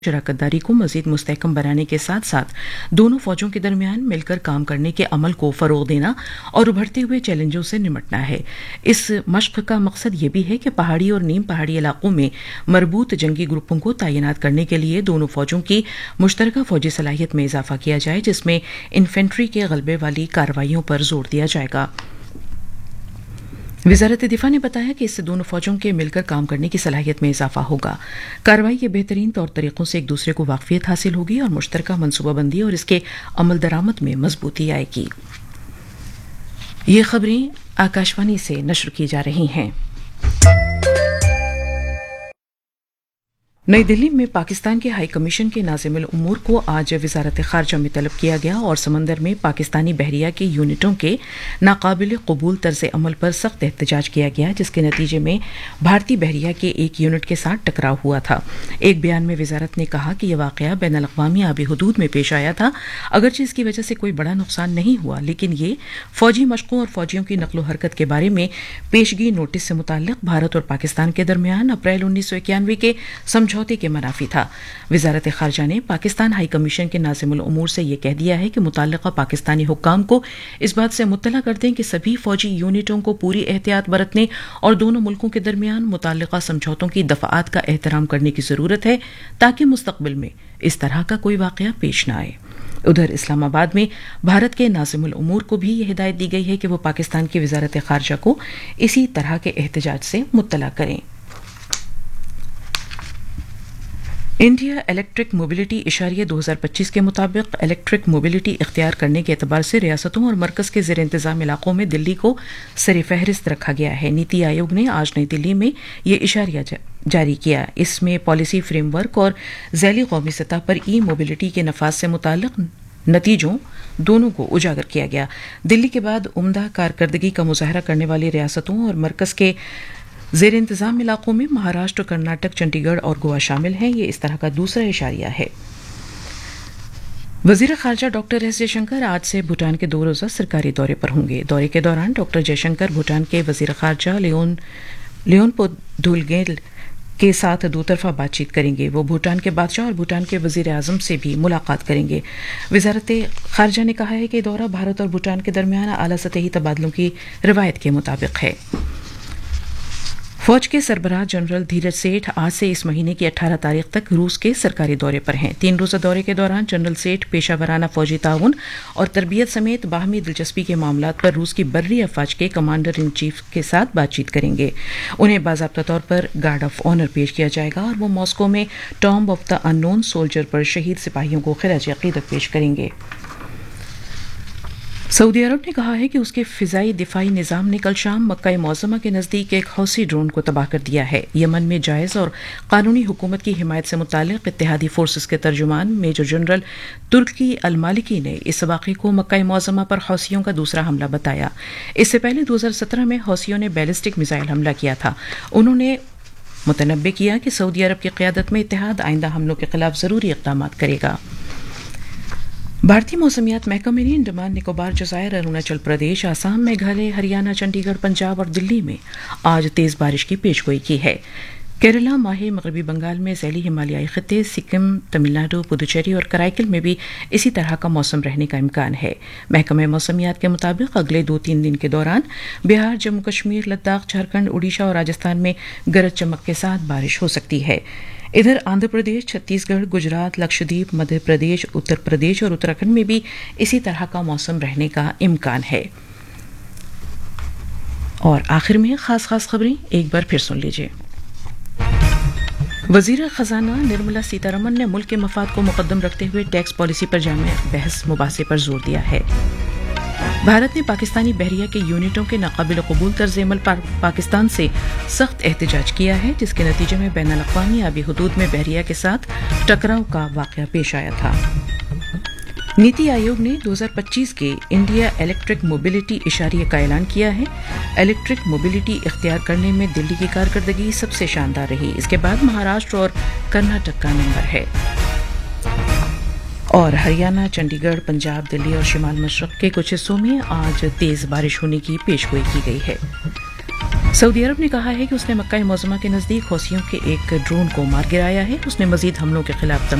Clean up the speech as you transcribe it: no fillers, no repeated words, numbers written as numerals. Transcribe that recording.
शराकतदारी को मजीद मुस्तहकम बनाने के साथ साथ दोनों फौजों के दरमियान मिलकर काम करने के अमल को फरोग देना और उभरते हुए चैलेंजों से निपटना है। इस मश्क का मकसद ये भी है कि पहाड़ी और नीम पहाड़ी इलाकों में मरबूत जंगी ग्रुपों को तैनात करने के लिए दोनों फौजों की मुश्तरका फौजी सलाहियत में इजाफा किया जाए, जिसमें इन्फेंट्री के गलबे वाली कार्रवाइयों पर जोर दिया जाएगा। वजारत दिफा ने बताया कि इससे दोनों फौजों के मिलकर काम करने की सलाहियत में इजाफा होगा। कार्रवाई के बेहतरीन तौर तरीकों से एक दूसरे को वाकफियत हासिल होगी और मुश्तरका मनसूबाबंदी और इसके अमल दरामद में मजबूती आएगी। ये खबरें आकाशवाणी से नश्र की जा रही हैं। नई दिल्ली में पाकिस्तान के हाई कमीशन के नाज़िमुल उमूर को आज वजारत खारजा में तलब किया गया और समंदर में पाकिस्तानी बहरिया के यूनिटों के नाकाबिल कबूल तर्ज अमल पर सख्त एहतजाज किया गया, जिसके नतीजे में भारतीय बहरिया के एक यूनिट के साथ टकराव हुआ था। एक बयान में वजारत ने कहा कि यह वाक़या बैन अल-अक़वामी आबी हुदूद में पेश आया था। अगरचे इसकी वजह से कोई बड़ा नुकसान नहीं हुआ, लेकिन ये फौजी मशकों और फौजियों की नकलो हरकत के बारे में पेशगी नोटिस से मुताल्लिक भारत और पाकिस्तान के दरमियान अप्रैल 1991 के समझौते के मनाफी था। वजारत खारजा ने पाकिस्तान हाई कमीशन के नाज़िमुल उमूर से यह कह दिया है कि मुतल्लिका पाकिस्तानी हुक्काम को इस बात से मुत्तला कर दें कि सभी फौजी यूनिटों को पूरी एहतियात बरतने और दोनों मुल्कों के दरमियान मुतल्लिका समझौतों की दफाआत का एहतराम करने की जरूरत है, ताकि मुस्तकबिल में इस तरह का कोई वाकया पेश न आए। उधर इस्लामाबाद में भारत के नाज़िमुल उमूर को भी यह हिदायत दी गई है कि वो पाकिस्तान की वजारत खारजा को इसी तरह के एहतजाज से मुत्तला करें। इंडिया इलेक्ट्रिक मोबिलिटी इशारिया 2025 के मुताबिक इलेक्ट्रिक मोबिलिटी इख्तियार करने के एतबार से रियासतों और मरकज के ज़ेर इंतज़ाम इलाकों में दिल्ली को सर फहरिस्त रखा गया है। नीति आयोग ने आज नई दिल्ली में ये इशारिया जारी किया। इसमें पॉलिसी फ्रेमवर्क और ज़ैली कौमी सतह पर ई मोबिलिटी के नफाज से मुताल्लिक नतीजों दोनों को उजागर किया गया। दिल्ली के बाद उम्दा कारकर्दगी का मुजाहरा करने वाली रियासतों और मरकज के ज़ेर इंतज़ाम इलाकों में महाराष्ट्र, कर्नाटक, चंडीगढ़ और गोवा शामिल हैं। ये इस तरह का दूसरा इशारिया है। वज़ीर ख़ारजा डॉक्टर एस जयशंकर आज से भूटान के 2 रोज़ा सरकारी दौरे पर होंगे। दौरे के दौरान डॉक्टर जयशंकर भूटान के वज़ीर ख़ारजा लियोनपो दुलगेल के साथ दोतरफा बातचीत करेंगे। वो भूटान के बादशाह और भूटान के वज़ीर आज़म से भी मुलाकात करेंगे। वज़ारत ख़ारजा ने कहा है कि दौरा भारत और भूटान के दरमियान आला सतही तबादलों की रवायत के मुताबिक है। फौज के सरबराह जनरल धीरज सेठ आज से इस महीने की 18 तारीख तक रूस के सरकारी दौरे पर हैं। 3 रोज़ा दौरे के दौरान जनरल सेठ पेशावराना फौजी ताउन और तरबियत समेत बाहमी दिलचस्पी के मामलात पर रूस की बर्री अफवाज के कमांडर इन चीफ के साथ बातचीत करेंगे। उन्हें बाज़ाब्ता तौर पर गार्ड ऑफ ऑनर पेश किया जाएगा और वो मॉस्को में tomb of the unknown soldier पर शहीद सिपाहियों को खिराज अक़ीदत पेश करेंगे। सऊदी अरब ने कहा है कि उसके फ़िज़ाई दिफाई निज़ाम ने कल शाम मक्का मुअज़्ज़मा के नज़दीक एक हौसी ड्रोन को तबाह कर दिया है। यमन में जायज़ और कानूनी हुकूमत की हिमायत से मुताल्लिक़ इत्तेहादी फोर्सेस के तर्जुमान मेजर जनरल तुर्की अल मालिकी ने इस वाक़े को मक्का मुअज़्ज़मा पर हौसियों का दूसरा हमला बताया। इससे पहले 2017 में हौसियों ने बैलिस्टिक मिसाइल हमला किया था। उन्होंने मुतनब्बे किया कि सऊदी अरब की क़यादत में इत्तेहाद आइंदा हमलों के खिलाफ ज़रूरी इक़दाम करेगा। भारतीय मौसमियात महकमे ने अंडमान निकोबार, जज़ायर, अरुणाचल प्रदेश, आसाम, मेघालय, हरियाणा, चंडीगढ़, पंजाब और दिल्ली में आज तेज़ बारिश की पेशगोई की है। केरला, माहे, मगरबी बंगाल में ज़ैली हिमालयाई खित्ते, सिक्किम, तमिलनाडु, पुदुचेरी और कराईकल में भी इसी तरह का मौसम रहने का इम्कान है। महकमे मौसमियात के मुताबिक अगले 2-3 दिन के दौरान बिहार, जम्मू कश्मीर, लद्दाख, झारखंड, उड़ीसा और राजस्थान में गरज चमक के साथ बारिश हो सकती है। इधर आंध्र प्रदेश, छत्तीसगढ़, गुजरात, लक्षद्वीप, मध्य प्रदेश, उत्तर प्रदेश और उत्तराखंड में भी इसी तरह का मौसम रहने का इम्कान है। और आखिर में खास खबरें एक बार फिर सुन लीजिए। वज़ीर ख़ज़ाना निर्मला सीतारमन ने मुल्क के मफाद को मुक़द्दम रखते हुए टैक्स पॉलिसी पर जामे बहस मुबासे पर जोर दिया है। भारत ने पाकिस्तानी बहरिया के यूनिटों के नाकाबिल कबूल तर्ज अमल पर पाकिस्तान से सख्त एहतजाज किया है, जिसके नतीजे में बैन अल-अक़वामी आबी हुदूद में बहरिया के साथ टकराव का वाक़या पेश आया था। नीति आयोग ने 2025 के इंडिया इलेक्ट्रिक मोबिलिटी इशारिया का ऐलान किया है। इलेक्ट्रिक मोबिलिटी इख्तियार करने में दिल्ली की कारकर्दगी सबसे शानदार रही। इसके बाद महाराष्ट्र और कर्नाटक का नंबर है। और हरियाणा, चंडीगढ़, पंजाब, दिल्ली और शिमाल मशरक़ के कुछ हिस्सों में आज तेज़ बारिश होने की पेशगोई की गई है। सऊदी अरब ने कहा है कि उसने मक्का मुअज़्ज़मा के नज़दीक हौसियों के एक ड्रोन को मार गिराया है। उसने मज़ीद हमलों के खिलाफ